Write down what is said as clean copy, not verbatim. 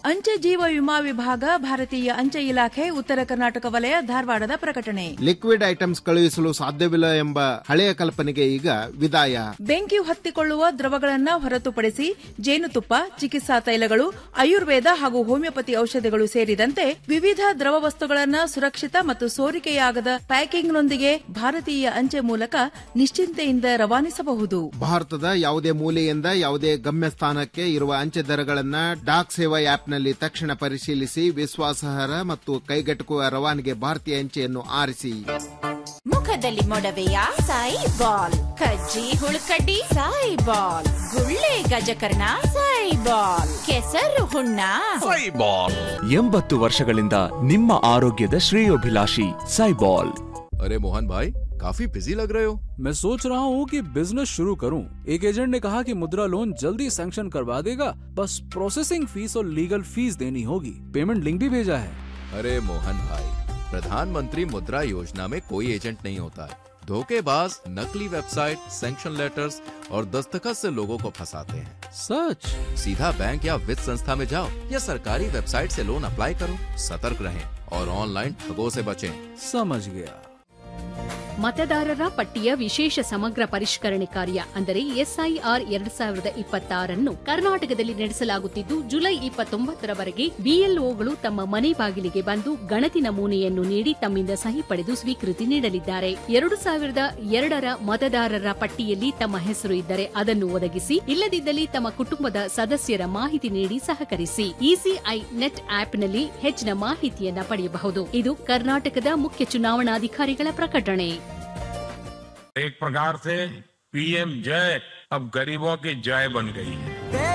ಅಂಚೆ ಜೀವ ವಿಮಾ ವಿಭಾಗ, ಭಾರತೀಯ ಅಂಚೆ ಇಲಾಖೆ, ಉತ್ತರ ಕರ್ನಾಟಕ ವಲಯ, ಧಾರವಾಡದ ಪ್ರಕಟಣೆ. ಲಿಕ್ವಿಡ್ ಐಟಮ್ಸ್ ಕಳುಹಿಸಲು ಸಾಧ್ಯವಿಲ್ಲ ಎಂಬ ಹಳೆಯ ಕಲ್ಪನೆಗೆ ಈಗ ವಿದಾಯ. ಬೆಂಕಿ ಹೊತ್ತಿಕೊಳ್ಳುವ ದ್ರವಗಳನ್ನ ಹೊರತುಪಡಿಸಿ ಜೇನುತುಪ್ಪ, ಚಿಕಿತ್ಸಾ ತೈಲಗಳು, ಆಯುರ್ವೇದ ಹಾಗೂ ಹೋಮಿಯೋಪತಿ ಔಷಧಿಗಳು ಸೇರಿದಂತೆ ವಿವಿಧ ದ್ರವ ವಸ್ತುಗಳನ್ನ ಸುರಕ್ಷಿತ ಮತ್ತು ಸೋರಿಕೆಯಾಗದ ಪ್ಯಾಕಿಂಗ್ನೊಂದಿಗೆ ಭಾರತೀಯ ಅಂಚೆ ಮೂಲಕ ನಿಶ್ಚಿಂತೆಯಿಂದ ರವಾನಿಸಬಹುದು. ಭಾರತದ ಯಾವುದೇ ಮೂಲೆಯಿಂದ ಯಾವುದೇ ಗಮ್ಯಸ್ಥಾನಕ್ಕೆ ಇರುವ ಅಂಚೆ ದರಗಳನ್ನ ಡಾಕ್ ಸೇವಾ ಆಪ್ನಲ್ಲಿ ತಕ್ಷಣ ಪರಿಶೀಲಿಸಿ ವಿಶ್ವಾಸಾರ್ಹ ಮತ್ತು ಕೈಗೆಟುಕುವ ರವಾನೆಗೆ ಭಾರತೀಯ ಅಂಚೆಯನ್ನು ಆರಿಸಿ. ಮುಖದಲ್ಲಿ ಮೊಡವೆಯ ಸಾಯಿಬಾಲ್, ಕಜ್ಜಿ ಹುಳುಕಡ್ಡಿ ಸಾಯಿಬಾಲ್, ಗುಳ್ಳೆ ಗಜಕರ್ಣ ಸಾಯಿಬಾಲ್, ಕೆಸರು ಹುಣ್ಣ ಸಾಯಿಬಾಲ್. 80 ವರ್ಷಗಳಿಂದ ನಿಮ್ಮ ಆರೋಗ್ಯದ ಶ್ರೇಯೋಭಿಲಾಷಿ ಸಾಯಿಬಾಲ್. अरे मोहन भाई, काफी बिजी लग रहे हो। मैं सोच रहा हूँ कि बिजनेस शुरू करूँ। एक एजेंट ने कहा कि मुद्रा लोन जल्दी सैंक्शन करवा देगा, बस प्रोसेसिंग फीस और लीगल फीस देनी होगी। पेमेंट लिंक भी भेजा है। अरे मोहन भाई, प्रधानमंत्री मुद्रा योजना में कोई एजेंट नहीं होता है। धोखेबाज नकली वेबसाइट, सैंक्शन लेटर्स और दस्तखत से लोगों को फंसाते हैं। सच? सीधा बैंक या वित्त संस्था में जाओ या सरकारी वेबसाइट से लोन अप्लाई करो। सतर्क रहें और ऑनलाइन ठगों से बचें। समझ गया। ಮತದಾರರ ಪಟ್ಟಿಯ ವಿಶೇಷ ಸಮಗ್ರ ಪರಿಷ್ಕರಣೆ ಕಾರ್ಯ ಅಂದರೆ ಎಸ್ಐಆರ್ 2026 ಕರ್ನಾಟಕದಲ್ಲಿ ನಡೆಸಲಾಗುತ್ತಿದ್ದು, ಜುಲೈ 29ರವರೆಗೆ ಬಿಎಲ್ಒಗಳು ತಮ್ಮ ಮನೆ ಬಾಗಿಲಿಗೆ ಬಂದು ಗಣತಿ ನಮೂನೆಯನ್ನು ನೀಡಿ ತಮ್ಮಿಂದ ಸಹಿ ಪಡೆದು ಸ್ವೀಕೃತಿ ನೀಡಲಿದ್ದಾರೆ. 2002ರ ಮತದಾರರ ಪಟ್ಟಿಯಲ್ಲಿ ತಮ್ಮ ಹೆಸರು ಇದ್ದರೆ ಅದನ್ನು ಒದಗಿಸಿ, ಇಲ್ಲದಿದ್ದಲ್ಲಿ ತಮ್ಮ ಕುಟುಂಬದ ಸದಸ್ಯರ ಮಾಹಿತಿ ನೀಡಿ ಸಹಕರಿಸಿ. ಇಸಿಐ ನೆಟ್ ಆಪ್ನಲ್ಲಿ ಹೆಚ್ಚಿನ ಮಾಹಿತಿಯನ್ನ ಪಡೆಯಬಹುದು. ಇದು ಕರ್ನಾಟಕದ ಮುಖ್ಯ ಚುನಾವಣಾಧಿಕಾರಿಗಳ ಪ್ರಕಟಣೆ. एक प्रकार से पीएम जय अब गरीबों की जय बन गई है।